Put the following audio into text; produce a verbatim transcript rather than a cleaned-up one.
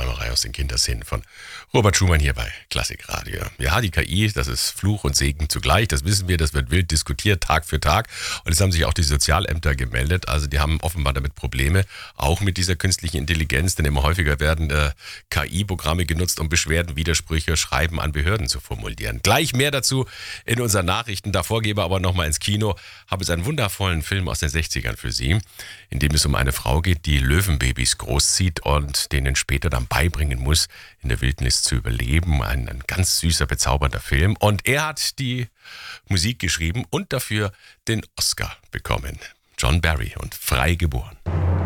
Träumerei aus den Kinderszenen von Robert Schumann hier bei Klassikradio. Ja, die K I, das ist Fluch und Segen zugleich, das wissen wir, das wird wild diskutiert, Tag für Tag. Und es haben sich auch die Sozialämter gemeldet, also die haben offenbar damit Probleme, auch mit dieser künstlichen Intelligenz, denn immer häufiger werden äh, K I-Programme genutzt, um Beschwerden, Widersprüche, Schreiben an Behörden zu formulieren. Gleich mehr dazu in unseren Nachrichten. Davor gebe aber nochmal ins Kino, habe es einen wundervollen Film aus den sechzigern für Sie, in dem es um eine Frau geht, die Löwenbabys großzieht und denen später dann beibringen muss, in der Wildnis zu überleben. Ein, ein ganz süßer, bezaubernder Film. Und er hat die Musik geschrieben und dafür den Oscar bekommen. John Barry und Frei geboren.